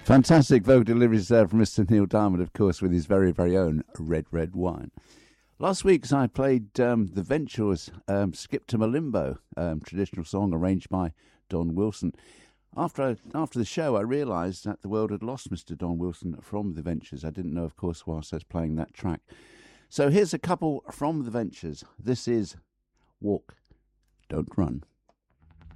Fantastic vocal deliveries there from Mr. Neil Diamond, of course, with his very, very own Red, Red Wine. Last week, I played The Ventures' Skip to Malimbo, traditional song arranged by Don Wilson. After the show, I realised that the world had lost Mr. Don Wilson from The Ventures. I didn't know, of course, whilst I was playing that track. So here's a couple from The Ventures. This is Walk, Don't Run.